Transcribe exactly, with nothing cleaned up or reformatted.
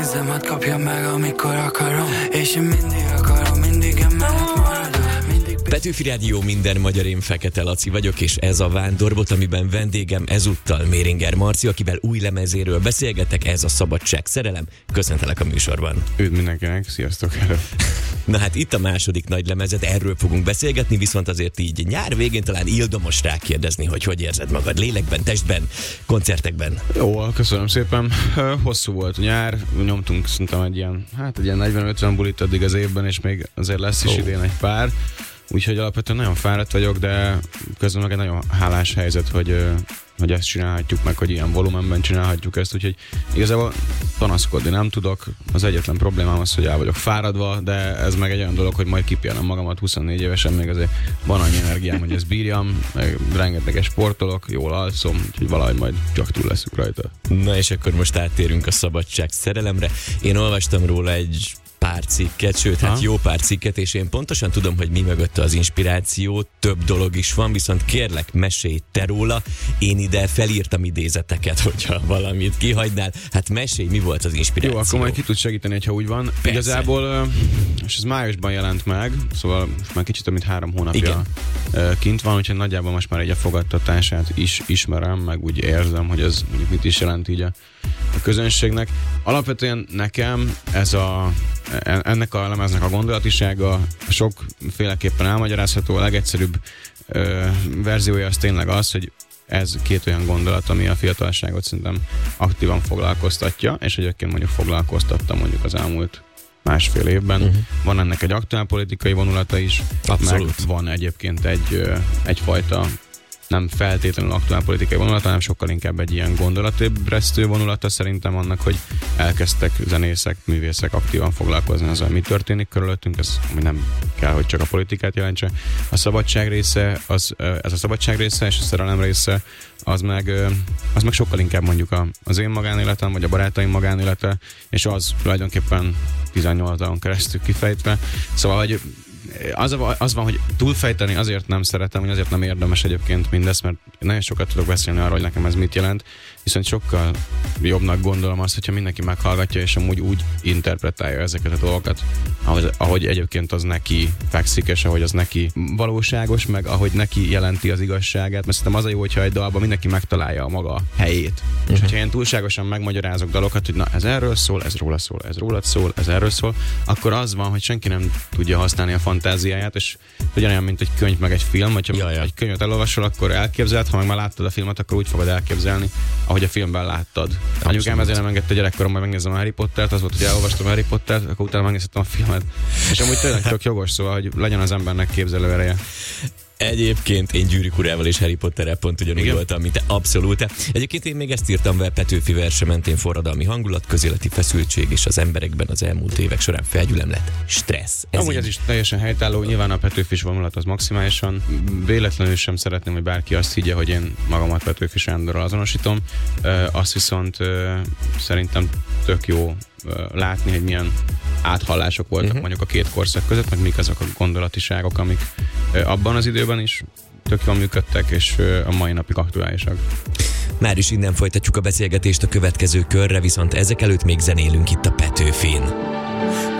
pénzem, hát kapja meg, amikor akarom. És én mindig akarom, mindig emellett maradok. Petőfi Rádió, minden magyar, én Fekete Laci vagyok, és ez a Vándorbot, amiben vendégem ezúttal Méringer Marci, akivel új lemezéről beszélgetek, ez a Szabadság Szerelem. Köszöntelek a műsorban. Üdv mindenkinek, sziasztok előtt. Na hát itt a második nagy lemezed, erről fogunk beszélgetni, viszont azért így nyár végén talán ildomos rákérdezni, hogy hogy érzed magad lélekben, testben, koncertekben. Jó, köszönöm szépen. Hosszú volt a nyár, nyomtunk szerintem egy ilyen, hát egy ilyen negyven-ötven bulit addig az évben, és még azért lesz is oh. idén egy pár. Úgyhogy alapvetően nagyon fáradt vagyok, de közben meg egy nagyon hálás helyzet, hogy, hogy ezt csinálhatjuk meg, hogy ilyen volumenben csinálhatjuk ezt, úgyhogy igazából panaszkodni nem tudok. Az egyetlen problémám az, hogy el vagyok fáradva, de ez meg egy olyan dolog, hogy majd kipihenem magamat huszonnégy évesen, még azért van annyi energiám, hogy ezt bírjam, meg rengeteget sportolok, jól alszom, úgyhogy valahogy majd csak túl leszünk rajta. Na és akkor most áttérünk a Szabadság Szerelemre. Én olvastam róla egy pár cikket, sőt, hát jó pár cikket, és én pontosan tudom, hogy mi mögötte az inspiráció, több dolog is van, viszont kérlek, mesélj te róla, én ide felírtam idézeteket, hogyha valamit kihagynál. Hát mesélj, mi volt az inspiráció? Jó, akkor majd ki tud segíteni, hogyha úgy van. Persze. Igazából, és ez májusban jelent meg, szóval most már kicsit több mint három hónapja Igen. kint van, úgyhogy nagyjából most már egy a fogadtatását is ismerem, meg úgy érzem, hogy ez mondjuk mit is jelent így a, a közönségnek. Alapvetően nekem ez a ennek a lemeznek a gondolatisága sokféleképpen elmagyarázható. A legegyszerűbb ö, verziója az tényleg az, hogy ez két olyan gondolat, ami a fiatalságot szerintem aktívan foglalkoztatja, és egyébként mondjuk foglalkoztatta mondjuk az elmúlt másfél évben. Uh-huh. Van ennek egy aktuálpolitikai vonulata is, Abszolút. meg van egyébként egy, egyfajta nem feltétlenül aktuálpolitikai vonulata, hanem sokkal inkább egy ilyen gondolatébresztő vonulata szerintem annak, hogy elkezdtek zenészek, művészek aktívan foglalkozni azzal, mi történik körülöttünk, ez ami nem kell, hogy csak a politikát jelentse. A szabadság része, az, ez a szabadság része és a szerelem része, az meg, az meg sokkal inkább mondjuk az én magánéletem, vagy a barátaim magánélete, és az tulajdonképpen tizennyolc dalon keresztül kifejtve. Szóval, hogy Az, az van, hogy túlfejteni azért nem szeretem, hogy azért nem érdemes egyébként mindezt, mert nagyon sokat tudok beszélni arról, hogy nekem ez mit jelent, viszont sokkal jobbnak gondolom azt, hogyha mindenki meghallgatja, és amúgy úgy interpretálja ezeket a dolgokat, ahogy, ahogy egyébként az neki fekszik, és ahogy az neki valóságos, meg ahogy neki jelenti az igazságát, mert szerintem az a jó, hogyha egy dalban mindenki megtalálja a maga helyét. Uh-huh. És hogyha én túlságosan megmagyarázok dalokat, hogy na ez erről szól, ez róla szól, ez rólad szól, ez erről szól, akkor az van, hogy senki nem tudja használni a fantáziáját, és ugyanolyan, mint egy könyv meg egy film, hogyha ja, ja. egy könyvet elolvasol, akkor elképzeled, ha meg már láttad a filmet, akkor úgy fogod elképzelni, ahogy a filmben láttad. Anyukám ezért nem engedte gyerekkoromban megnézem a Harry Pottert, az volt, hogy elolvastam a Harry Pottert, akkor utána megnéztem a filmet. És amúgy tényleg tök jogos, szóval, hogy legyen az embernek képzelő ereje. Egyébként én Gyűrűk urával és Harry Potterrel pont ugyanúgy Igen? voltam, mint te. Abszolút. Egyébként én még ezt írtam vele Petőfi verse mentén: forradalmi hangulat, közéleti feszültség és az emberekben az elmúlt évek során felgyülemlett stressz. Ez Amúgy így... ez is teljesen helytálló, nyilván a Petőfis vonulat az maximálisan. Véletlenül sem szeretném, hogy bárki azt higgye, hogy én magamat Petőfi Sándorral azonosítom. Azt viszont szerintem tök jó látni, hogy milyen áthallások voltak uh-huh. mondjuk a két korszak között, meg mik azok a gondolatiságok, amik abban az időben is tök jól működtek, és a mai napig aktuálisak. Már is innen folytatjuk a beszélgetést a következő körre, viszont ezek előtt még zenélünk itt a Petőfin.